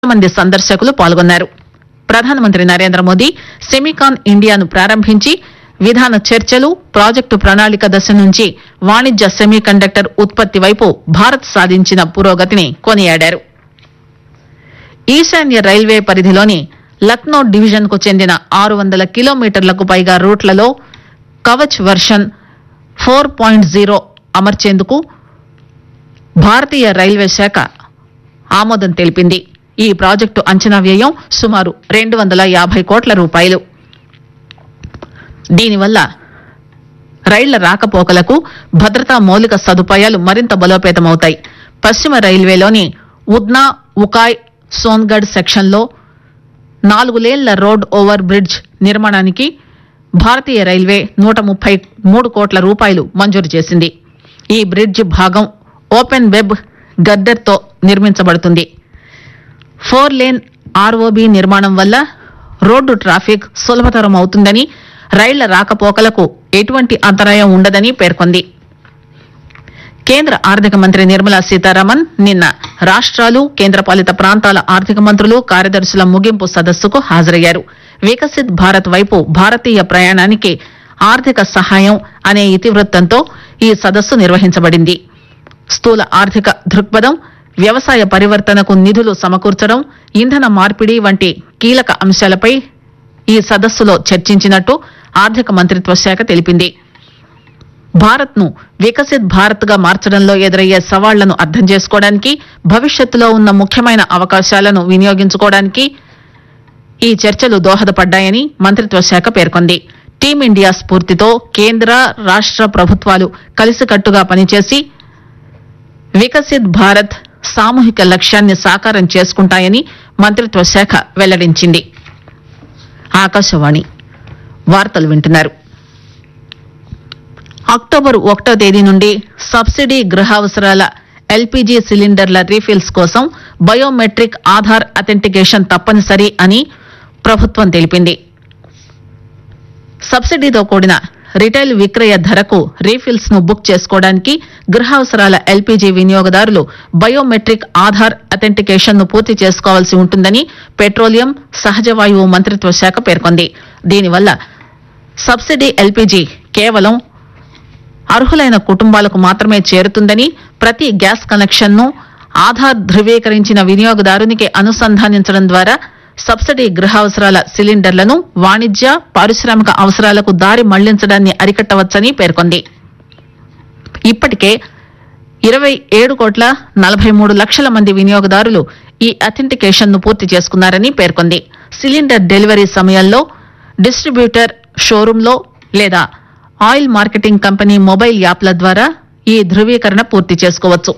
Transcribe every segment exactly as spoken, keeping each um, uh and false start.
మంది సందర్శకులు పాల్గొన్నారు. ప్రధానమంత్రి నరేంద్ర మోదీ సెమికాన్ ఇండియాను ప్రారంభించి విధాన చర్చలు, ప్రాజెక్టు ప్రణాళిక దశ నుంచి వాణిజ్య సెమీ కండక్టర్ ఉత్పత్తి వైపు భారత్ సాధించిన పురోగతిని కొనియాడారు. ఈశాన్య రైల్వే పరిధిలోని లక్నో డివిజన్ కు చెందిన ఆరు వందల కిలోమీటర్లకు పైగా రూట్లలో Kavach version four point zero అమర్చేందుకు భారతీయ రైల్వే శాఖ ఆమోదం తెలిపింది. ఈ ప్రాజెక్టు అంచనా వ్యయం సుమారు రెండు వందల యాభై కోట్ల రూపాయలు. దీనివల్ల రైళ్ల రాకపోకలకు భద్రతా మౌలిక సదుపాయాలు మరింత బలోపేతమవుతాయి. పశ్చిమ రైల్వేలోని ఉద్నా, ఉకాయ్, సోన్గఢ్ సెక్షన్లో నాలుగు లేన్ల రోడ్ ఓవర్ బ్రిడ్జ్ నిర్మాణానికి భారతీయ రైల్వే నూట ముప్పై మూడు కోట్ల రూపాయలు మంజూరు చేసింది. ఈ బ్రిడ్జ్ భాగం open web గర్డర్తో నిర్మించబడుతుంది. Four lane ROB నిర్మాణం వల్ల రోడ్డు ట్రాఫిక్ సులభతరం అవుతుందని, రైళ్ల రాకపోకలకు ఎటువంటి అంతరాయం ఉండదని పేర్కొంది. కేంద్ర ఆర్థిక మంత్రి నిర్మలా సీతారామన్ నిన్న రాష్ట్రాలు, కేంద్రపాలిత ప్రాంతాల ఆర్థిక మంత్రులు, కార్యదర్శుల ముగింపు సదస్సుకు హాజరయ్యారు. వికసిత్ భారత్ వైపు భారతీయ ప్రయాణానికి ఆర్థిక సహాయం అనే ఇతివృత్తంతో ఈ సదస్సు నిర్వహించబడింది. స్థూల ఆర్థిక దృక్పథం, వ్యవసాయ పరివర్తనకు నిధులు సమకూర్చడం, ఇంధన మార్పిడి వంటి కీలక అంశాలపై ఈ సదస్సులో చర్చించినట్టు ఆర్థిక మంత్రిత్వ శాఖ తెలిపింది. భారత్ ను వికసిత్ భారత్ గా మార్చడంలో ఎదురయ్యే సవాళ్లను అర్థం చేసుకోవడానికి, భవిష్యత్తులో ఉన్న ముఖ్యమైన అవకాశాలను వినియోగించుకోవడానికి ఈ చర్చలు దోహదపడ్డాయని మంత్రిత్వ శాఖ పేర్కొంది. టీమిండియా స్ఫూర్తితో కేంద్ర, రాష్ట్ర ప్రభుత్వాలు కలిసికట్టుగా పనిచేసి వికసిత్ భారత్ సామూహిక లక్ష్యాన్ని సాకారం చేసుకుంటాయని మంత్రిత్వ శాఖ వెల్లడించింది. ఆకాశవాణి వార్తలు వింటున్నారు. అక్టోబర్ ఒకటో తేదీ నుండి సబ్సిడీ గృహావసరాల ఎల్పీజీ సిలిండర్ల రీఫిల్స్ కోసం బయోమెట్రిక్ ఆధార్ అథెంటికేషన్ తప్పనిసరి అని ప్రభుత్వం తెలిపింది. సబ్సిడీతో కూడిన రిటైల్ విక్రయ ధరకు రీఫిల్స్ ను బుక్ చేసుకోవడానికి గృహావసరాల ఎల్పీజీ వినియోగదారులు బయోమెట్రిక్ ఆధార్ అథెంటికేషన్ ను పూర్తి చేసుకోవాల్సి ఉంటుందని పెట్రోలియం, సహజ వాయువు మంత్రిత్వ శాఖ పేర్కొంది. దీనివల్ల సబ్సిడీ ఎల్పీజీ కేవలం అర్హులైన కుటుంబాలకు మాత్రమే చేరుతుందని, ప్రతి గ్యాస్ కనెక్షన్ ను ఆధార్ ధృవీకరించిన వినియోగదారునికి అనుసంధానించడం ద్వారా సబ్సిడీ గృహావసరాల సిలిండర్లను వాణిజ్య, పారిశ్రామిక అవసరాలకు దారి మళ్లించడాన్ని అరికట్టవచ్చని పేర్కొంది. ఇప్పటికే ఇరవై ఏడు కోట్ల నలభై మూడు లక్షల మంది వినియోగదారులు ఈ అథెంటికేషన్ ను పూర్తి చేసుకున్నారని పేర్కొంది. సిలిండర్ డెలివరీ సమయంలో డిస్ట్రిబ్యూటర్ షోరూంలో లేదా ఆయిల్ మార్కెటింగ్ కంపెనీ మొబైల్ యాప్ల ద్వారా ఈ ధృవీకరణ పూర్తి చేసుకోవచ్చు.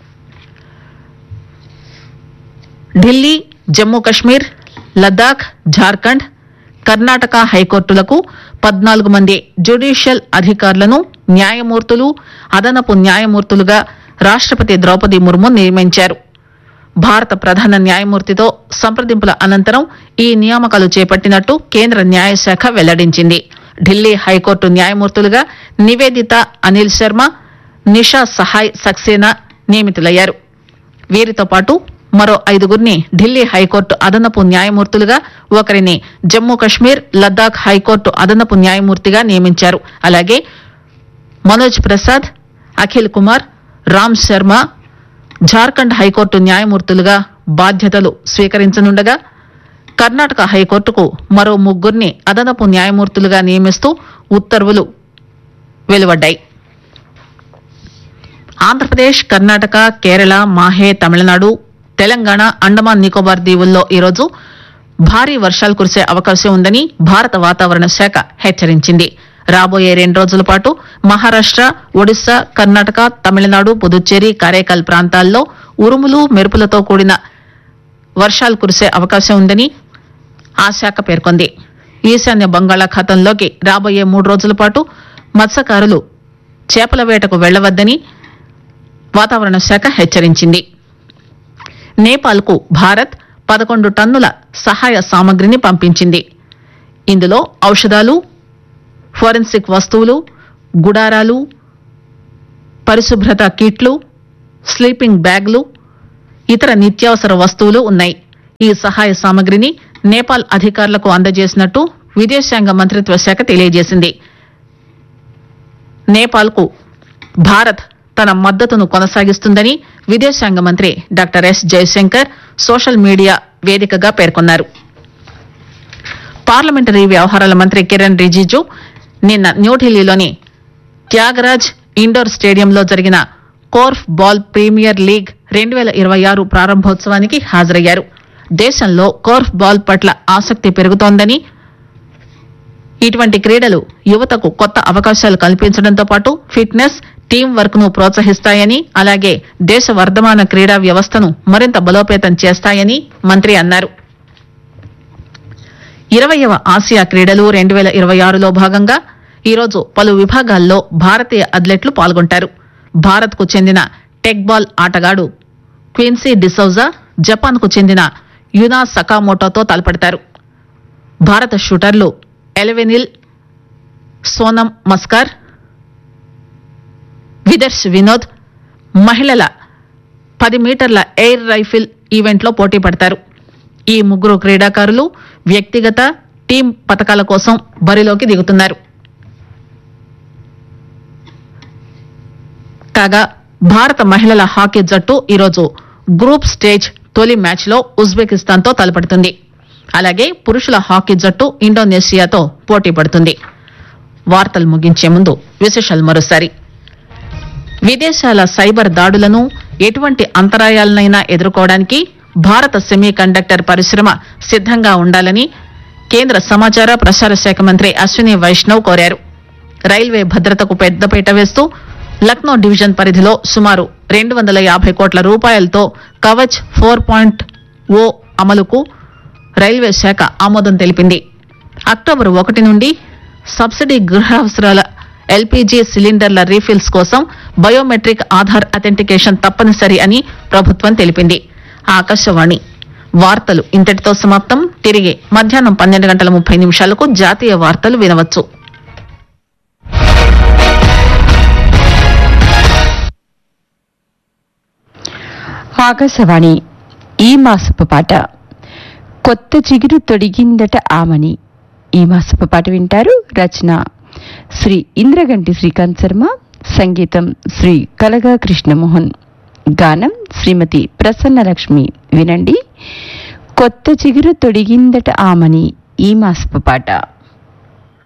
ఢిల్లీ, జమ్మూ కశ్మీర్, లద్దాఖ్, జార్ఖండ్, కర్ణాటక హైకోర్టులకు పద్నాలుగు మంది జ్యుడిషియల్ అధికారులను న్యాయమూర్తులు, అదనపు న్యాయమూర్తులుగా రాష్ట్రపతి ద్రౌపది ముర్ము నియమించారు. భారత ప్రధాన న్యాయమూర్తితో సంప్రదింపుల అనంతరం ఈ నియామకాలు చేపట్టినట్టు కేంద్ర న్యాయశాఖ వెల్లడించింది. ఢిల్లీ హైకోర్టు న్యాయమూర్తులుగా నివేదిత అనిల్ శర్మ, నిషా సహాయ్ సక్సేనా నియమితులయ్యారు. వీరితో పాటు మరో ఐదుగురిని ఢిల్లీ హైకోర్టు అదనపు న్యాయమూర్తులుగా, ఒకరిని జమ్మూ కశ్మీర్, లద్దాఖ్ హైకోర్టు అదనపు న్యాయమూర్తిగా నియమించారు. అలాగే మనోజ్ ప్రసాద్, అఖిల్ కుమార్, రామ్ శర్మ జార్ఖండ్ హైకోర్టు న్యాయమూర్తులుగా బాధ్యతలు స్వీకరించనుండగా, కర్ణాటక హైకోర్టుకు మరో ముగ్గురిని అదనపు న్యాయమూర్తులుగా నియమిస్తూ ఉత్తర్వులు వెలువడ్డాయి. ఆంధ్రప్రదేశ్, కర్ణాటక, కేరళ, మాహే, తమిళనాడు, తెలంగాణ, అండమాన్ నికోబార్ దీవుల్లో ఈరోజు భారీ వర్షాలు కురిసే అవకాశం ఉందని భారత వాతావరణ శాఖ హెచ్చరించింది. రాబోయే రెండు రోజుల పాటు మహారాష్ట్ర, ఒడిశా, కర్ణాటక, తమిళనాడు, పుదుచ్చేరి, కారైకాల్ ప్రాంతాల్లో ఉరుములు, మెరుపులతో కూడిన వర్షాలు కురిసే అవకాశం ఉందని ఆ శాఖ పేర్కొంది. ఈశాన్య బంగాళాఖాతంలోకి రాబోయే మూడు రోజుల పాటు మత్స్యకారులు చేపల వేటకు వెళ్లవద్దని వాతావరణ శాఖ హెచ్చరించింది. నేపాల్కు భారత్ పదకొండు టన్నుల సహాయ సామగ్రిని పంపించింది. ఇందులో ఔషధాలు, ఫోరెన్సిక్ వస్తువులు, గుడారాలు, పరిశుభ్రత కిట్లు, స్లీపింగ్ బ్యాగ్లు, ఇతర నిత్యావసర వస్తువులు ఉన్నాయి. ఈ సహాయ సామగ్రిని నేపాల్ అధికారులకు అందజేసినట్టు విదేశాంగ మంత్రిత్వ శాఖ తెలియజేసింది. నేపాల్కు భారత్ తన మద్దతును కొనసాగిస్తుందని విదేశాంగ మంత్రి doctor yes Jayashankar social media వేదికగా పేర్కొన్నారు. పార్లమెంటరీ వ్యవహారాల మంత్రి కిరణ్ రిజిజు నిన్న న్యూఢిల్లీలోని త్యాగరాజ్ ఇండోర్ స్టేడియంలో జరిగిన కోర్ఫ్ బాల్ ప్రీమియర్ లీగ్ రెండు వేల ఇరవై ఆరు ప్రారంభోత్సవానికి హాజరయ్యారు. దేశంలో కోర్ఫ్ బాల్ పట్ల ఆసక్తి పెరుగుతోందని, ఇటువంటి క్రీడలు యువతకు కొత్త అవకాశాలు కల్పించడంతో పాటు ఫిట్నెస్, టీం వర్క్ ను ప్రోత్సహిస్తాయని, అలాగే దేశ వర్ధమాన క్రీడా వ్యవస్థను మరింత బలోపేతం చేస్తాయని మంత్రి అన్నారు. ఇరవైవ ఆసియా క్రీడలు రెండు వేల ఇరవై ఆరులో భాగంగా ఈరోజు పలు విభాగాల్లో భారతీయ అథ్లెట్లు పాల్గొంటారు. భారత్ కు చెందిన టెక్బాల్ ఆటగాడు క్విన్సీ డిసౌజా జపాన్ కు చెందిన యునా సకామోటోతో తలపడతారు. భారత షూటర్లు ఎలెవెనిల్ సోనం మస్కార్, విదర్శ్ వినోద్ మహిళల పది మీటర్ల ఎయిర్ రైఫిల్ ఈవెంట్లో పోటీ పడతారు. ఈ ముగ్గురు క్రీడాకారులు వ్యక్తిగత, టీం పతకాల కోసం బరిలోకి దిగుతున్నారు. కాగా భారత మహిళల హాకీ జట్టు ఈరోజు గ్రూప్ స్టేజ్ తొలి మ్యాచ్ లో ఉజ్బెకిస్తాన్ తో తలపడుతుంది. అలాగే పురుషుల హాకీ జట్టు ఇండోనేషియాతో పోటీ పడుతుంది. వార్తలు ముగించే ముందు విశేషాలు మరోసారి. విదేశాల సైబర్ దాడులను, ఎటువంటి అంతరాయాలనైనా ఎదుర్కోవడానికి భారత సెమీ కండక్టర్ పరిశ్రమ సిద్దంగా ఉండాలని కేంద్ర సమాచార ప్రసార శాఖ మంత్రి అశ్విని వైష్ణవ్ కోరారు. రైల్వే భద్రతకు పెద్దపీట వేస్తూ లక్నో డివిజన్ పరిధిలో సుమారు రెండు వందల యాభై కోట్ల రూపాయలతో కవచ్ ఫోర్ పాయింట్ ఓ అమలుకు రైల్వే శాఖ ఆమోదం తెలిపింది. అక్టోబర్ ఒకటి నుండి సబ్సిడీ గృహావసరాల ఎల్పీజీ సిలిండర్ల రీఫిల్స్ కోసం బయోమెట్రిక్ ఆధార్ అథెంటికేషన్ తప్పనిసరి అని ప్రభుత్వం తెలిపింది. ఆకాశవాణి వార్తలు ఇంతటితో సమాప్తం. తిరిగి మధ్యాహ్నం పన్నెండు గంటల ముప్పై నిమిషాలకు జాతీయ వార్తలు వినవచ్చు. ఆకాశవాణి ఈ మాసపు పాట కొత్త చిగురు తొడిగిందట ఆమని. ఈ మాసపు పాట వింటారు. రచన శ్రీ ఇంద్రగంటి శ్రీకాంత్ శర్మ, సంగీతం శ్రీ కలగా కృష్ణమోహన్, గానం శ్రీమతి ప్రసన్నలక్ష్మి. వినండి, కొత్త చిగురు తొడిగిందట ఆమని ఈ మాసపు పాట.